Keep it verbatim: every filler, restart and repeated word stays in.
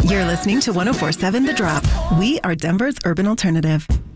You're listening to one oh four point seven The Drop. We are Denver's urban alternative.